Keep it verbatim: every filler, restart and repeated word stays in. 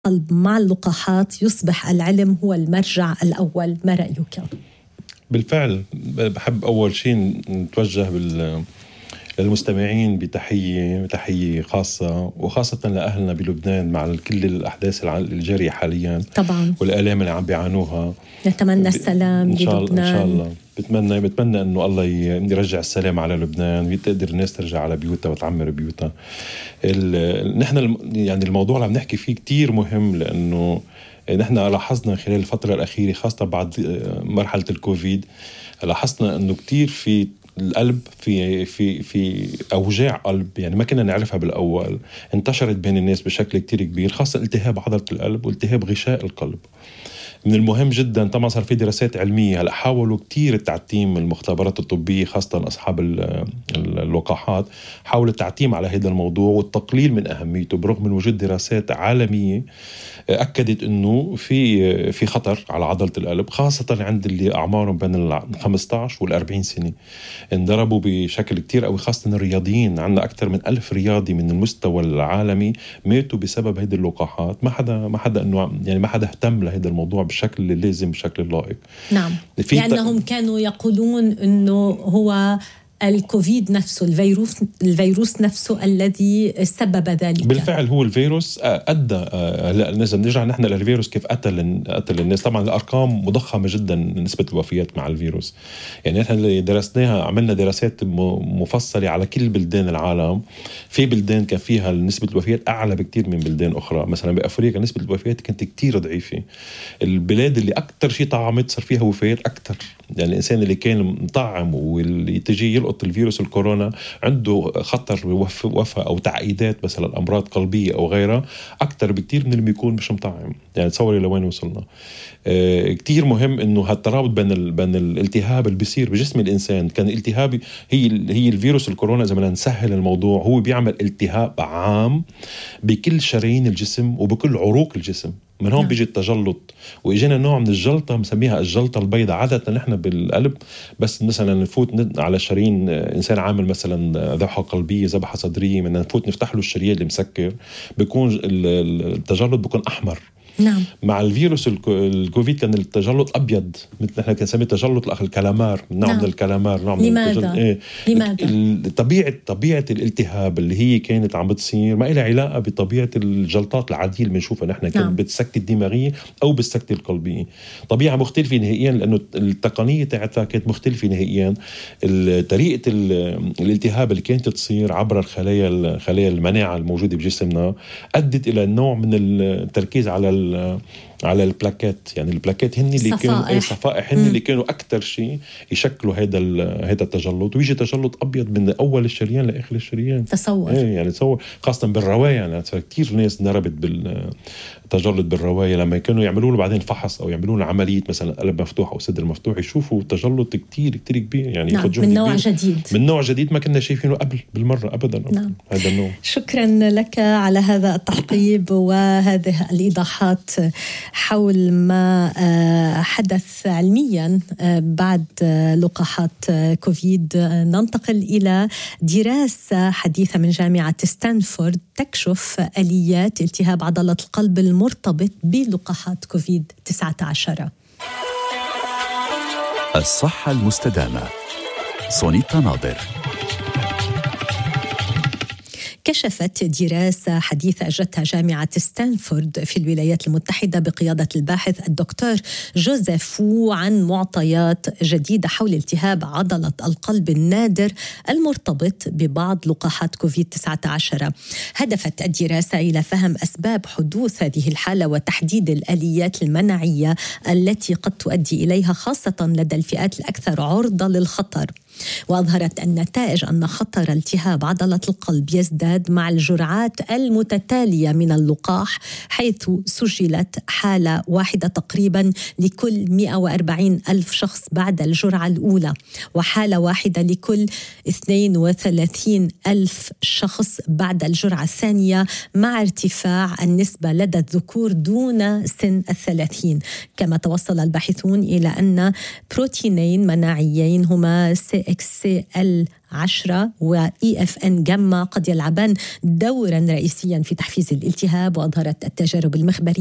مع اللقاحات يصبح العلم هو المرجع الأول، ما رأيك؟ بالفعل بحب أول شيء نتوجه للمستمعين بتحية تحية خاصة، وخاصة لأهلنا بلبنان مع كل الأحداث الجارية حاليا طبعا والآلام اللي عم بيعانوها. نتمنى السلام إن شاء للبنان إن شاء الله. بتمنى بتمنى إنه الله يرجع السلام على لبنان ويقدر الناس ترجع على بيوتها وتعمر بيوتها. نحن يعني الموضوع اللي عم نحكي فيه كتير مهم، لأنه نحن لاحظنا خلال الفترة الأخيرة خاصة بعد مرحلة الكوفيد، لاحظنا إنه كتير في القلب في في في أوجاع قلب يعني ما كنا نعرفها بالأول انتشرت بين الناس بشكل كتير كبير، خاصة التهاب عضلة القلب والتهاب غشاء القلب. من المهم جدا طبعا صار في دراسات علمية، هلا حاولوا كتير التعتيم المختبرات الطبية خاصة أصحاب اللقاحات حاولوا التعتيم على هذا الموضوع والتقليل من أهميته، برغم من وجود دراسات عالمية أكدت أنه في في خطر على عضلة القلب، خاصة عند اللي أعمارهم بين ال خمسة عشر وال أربعين سنة انضربوا بشكل كتير قوي، خاصة الرياضيين. عندنا أكثر من ألف رياضي من المستوى العالمي ماتوا بسبب هذه اللقاحات. ما حدا ما حدا إنه يعني ما حدا اهتم لهذا الموضوع بشكل اللازم بشكل اللائق. نعم، لأنهم ت... كانوا يقولون إنه هو الكوفيد نفسه الفيروس الفيروس نفسه الذي سبب ذلك. بالفعل هو الفيروس أدى. لازم نرجع نحن للفيروس كيف قتل قتل الناس. طبعا الأرقام مضخمة جدا نسبة الوفيات مع الفيروس، يعني نحن اللي درسناها عملنا دراسات مفصلة على كل بلدان العالم. في بلدان كان فيها نسبة الوفيات أعلى بكتير من بلدان أخرى، مثلا بأفريقيا نسبة الوفيات كانت كتير ضعيفة. البلاد اللي أكتر شيء طعمت صار فيها وفيات أكتر، يعني الإنسان اللي كان مطعم واللي تجي يلقط الفيروس الكورونا عنده خطر وفاة أو تعقيدات مثلا أمراض قلبية أو غيرها أكتر بكتير من اللي بيكون مش مطعم. يعني تصوري لوين وصلنا. آه كتير مهم إنه هالترابط بين ال... بين الالتهاب اللي بيصير بجسم الإنسان. كان الالتهاب هي هي الفيروس الكورونا إذا بدنا نسهل الموضوع هو بيعمل التهاب عام بكل شرايين الجسم وبكل عروق الجسم. من هون بيجي التجلط، وإجينا نوع من الجلطة مسميها الجلطة البيضاء. عادة نحن بالقلب بس مثلا نفوت على شرايين إنسان عامل مثلا ذبحة قلبية ذبحة صدرية، من نفوت نفتح له الشريان اللي مسكر بيكون التجلط بيكون أحمر. نعم. مع الفيروس الكوفيد كان التجلط أبيض، مثل نحن كنسميه تجلط الأخ الكلامار، نوع نعم. من الكلامار نوع من لماذا؟ إيه؟ لماذا؟ طبيعة طبيعة الالتهاب اللي هي كانت عم بتصير ما إلها علاقة بطبيعة الجلطات العادية اللي بنشوفها نحن. كان نعم. بالسكتة الدماغية أو بالسكتة القلبية، طبيعة مختلفة نهائيا، لأنه التقنية تاعتها كانت مختلفة نهائيا. طريقة الالتهاب اللي كانت تصير عبر الخلايا خلايا المناعة الموجودة بجسمنا أدت إلى نوع من التركيز على على البلاكات. يعني البلاكات هن اللي كانوا اي صفائح، هن اللي كانوا اكثر شيء يشكلوا هذا هذا التجلط، ويجي تجلط ابيض من اول الشريان لاخر الشريان. تصور ايه يعني تصور خاصه بالروايه، يعني كثير ناس نربت بالتجلط بالروايه لما كانوا يعملوا له بعدين فحص او يعملوا له عمليه مثلا قلب مفتوح او صدر مفتوح يشوفوا تجلط كثير كثير كبير. يعني نعم. من نوع جديد من نوع جديد ما كنا شايفينه قبل بالمره ابدا, أبداً. نعم. هذا النوع. شكرا لك على هذا التعقيب وهذه الايضاحات حول ما حدث علميا بعد لقاحات كوفيد. ننتقل إلى دراسة حديثة من جامعة ستانفورد تكشف آليات التهاب عضلة القلب المرتبط بلقاحات كوفيد تسعة عشر. الصحة المستدامة. سونيتا ناظر. كشفت دراسة حديثة أجرتها جامعة ستانفورد في الولايات المتحدة بقيادة الباحث الدكتور جوزيف فو عن معطيات جديدة حول التهاب عضلة القلب النادر المرتبط ببعض لقاحات كوفيد تسعة عشر. هدفت الدراسة إلى فهم أسباب حدوث هذه الحالة وتحديد الآليات المناعية التي قد تؤدي إليها، خاصة لدى الفئات الأكثر عرضة للخطر. وأظهرت النتائج أن خطر التهاب عضلة القلب يزداد مع الجرعات المتتالية من اللقاح، حيث سجلت حالة واحدة تقريبا لكل مئة وأربعين ألف شخص بعد الجرعة الأولى، وحالة واحدة لكل اثنين وثلاثين ألف شخص بعد الجرعة الثانية، مع ارتفاع النسبة لدى الذكور دون سن الثلاثين. كما توصل الباحثون إلى أن بروتينين مناعيين هما سي إكس سي إل عشرة وإي إف إن جاما قد يلعبان دورا رئيسيا في تحفيز الالتهاب. وأظهرت التجارب المخبرية